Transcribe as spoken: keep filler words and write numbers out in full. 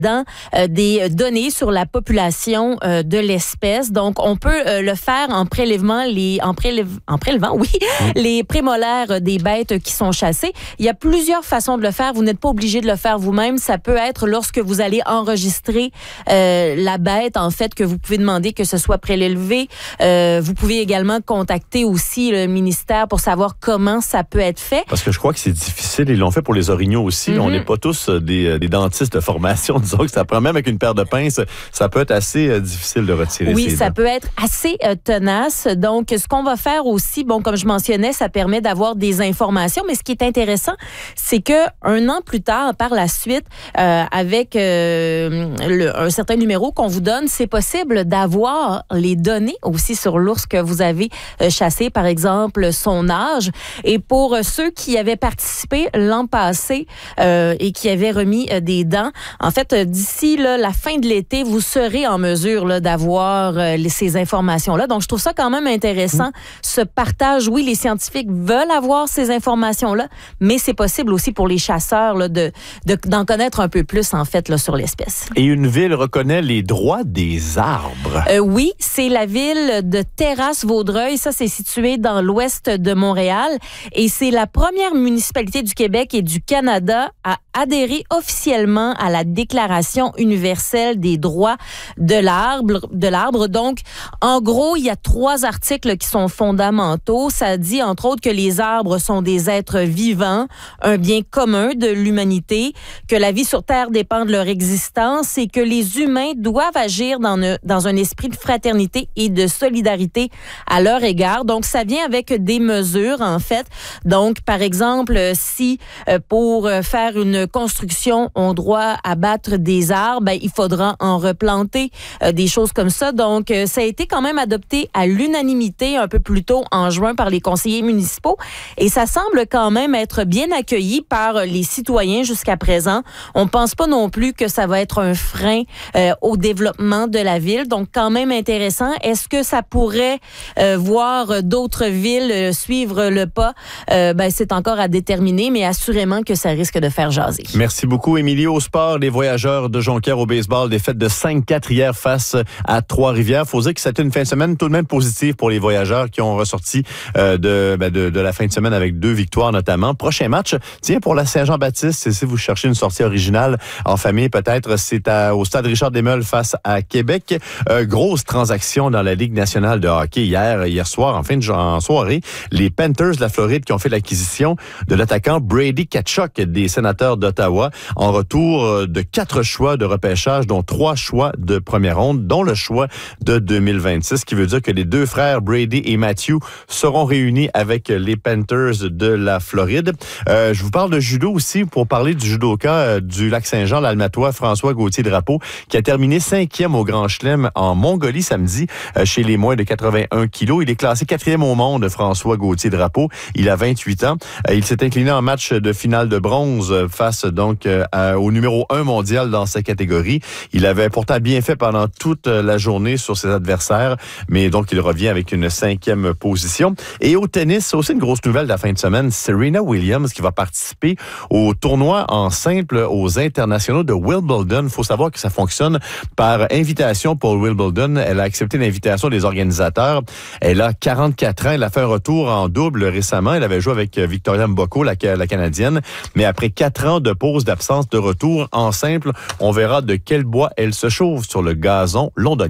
dans euh, des données sur la population euh, de l'espèce. Donc, on peut euh, le faire en prélèvement, les, en, prélève, en prélevant, oui, mmh. les prémolaires des bêtes qui sont chassées. Il y a plusieurs façons de le faire. Vous n'êtes pas obligé de le faire vous-même. Ça peut être lorsque vous allez enregistrer euh, la bête, en fait, que vous pouvez demander que ce soit prélevé. Euh, vous pouvez également contacter aussi le ministère pour savoir comment ça peut être fait. Parce que je crois que c'est difficile. Ils l'ont fait pour les orignaux aussi. Mm-hmm. On n'est pas tous des, des dentistes de formation. Disons que ça prend même avec une paire de pinces. Ça peut être assez euh, difficile de retirer. Oui, ça dents. peut être assez euh, tenace. Donc, ce qu'on va faire aussi, bon, comme je mentionnais, ça permet d'avoir des informations. Mais ce qui est intéressant, c'est que un an plus tard, par la suite, euh, avec euh, le, un certain numéro qu'on vous donne, c'est possible d'avoir les données aussi sur l'ours que vous avez euh, chassé, par exemple, son âge. Et pour euh, ceux qui avaient participé l'an passé euh, et qui avaient remis euh, des dents, en fait, euh, d'ici là, la fin de l'été, vous serez en mesure là, d'avoir euh, les, ces informations-là. Donc, je trouve ça quand même intéressant. Mmh. Ce partage, oui, les scientifiques veulent avoir ces informations-là, mais c'est possible aussi pour les chasseurs là, de, de, d'en connaître un peu plus, en fait, là, sur l'espèce. Et une ville reconnaît les droits des arbres. Euh, oui, c'est la ville de Terrasse-Vaudreuil. Ça, c'est situé dans l'ouest de Montréal. Et c'est la première municipalité du Québec et du Canada à adhérer officiellement à la Déclaration universelle des droits de l'arbre. De l'arbre. Donc, en gros, il y a trois articles qui sont fondamentaux. Ça dit, entre autres, que les arbres sont des êtres vivants, un bien commun de l'humanité, que la vie sur Terre dépend de leur existence et que les humains doivent agir dans, ne, dans un esprit de fraternité et de solidarité à leur égard. Donc, ça vient avec des mesures, en fait. Donc, par exemple, si euh, pour faire une construction, on doit abattre des arbres, ben, il faudra en replanter, euh, des choses comme ça. Donc, euh, ça a été quand même adopté à l'unanimité un peu plus tôt en juin par les conseillers municipaux et ça semble quand même être bien accueilli par les citoyens jusqu'à présent. On pense pas non plus que ça va être un frein euh, au développement de la ville. Donc, quand même intéressant. Est-ce que ça pourrait euh, voir d'autres villes euh, suivre le pas? Euh, ben, c'est encore à déterminer, mais assurément que ça risque de faire jaser. Merci beaucoup, Émilie. Au sport, les voyageurs de Jonquière au baseball, défaite de cinq quatre hier face à Trois-Rivières. Faut dire que c'était une fin de semaine tout de même positive pour les voyageurs qui ont ressorti euh, de, ben de, de la fin de semaine avec deux victoires notamment. Prochain match, tiens, pour la Saint-Jean-Baptiste, si vous cherchez une sortie originale en famille, peut-être, c'est à, au stade Richard-Desmeules face à Québec. Euh, grosse transaction dans la Ligue nationale de hockey hier, hier soir, en fin de en soirée. Les Panthers de la Floride qui ont fait l'acquisition de l'attaquant Brady Tkachuk des Sénateurs d'Ottawa en retour de quatre choix de repêchage, dont trois choix de première ronde, dont le choix de deux mille vingt-six, ce qui veut dire que les deux frères Brady et Matthew seront réunis avec les Panthers de la Floride. Euh, je vous parle de judo aussi pour parler du judoka euh, du Lac-Saint-Jean, l'Almatois François Gauthier-Drapeau, qui a terminé cinquième au Grand Chelem en Mongolie samedi euh, chez les moins de quatre-vingt-un kilos. Il est classé quatrième au monde, François Gauthier-Drapeau. Il a vingt-huit ans. Euh, il s'est incliné en match de finale de bronze face donc euh, à, au numéro un mondial dans sa catégorie. Il avait pourtant bien fait pendant toute la journée sur ses adversaires, mais donc il revient avec une cinquième position. Et au tennis, c'est aussi une grosse nouvelle de la fin de semaine. Serena Williams qui va participer au tournoi en simple aux internationaux de Wimbledon. Il faut savoir que ça fonctionne par invitation pour Wimbledon. Elle a accepté l'invitation des organisateurs. Elle a quarante-quatre ans. Elle a fait un retour en double récemment. Elle avait joué avec Victoria Mboko, la, la Canadienne. Mais après quatre ans de pause, d'absence de retour en simple, on verra de quel bois elle se chauffe sur le gazon londonien.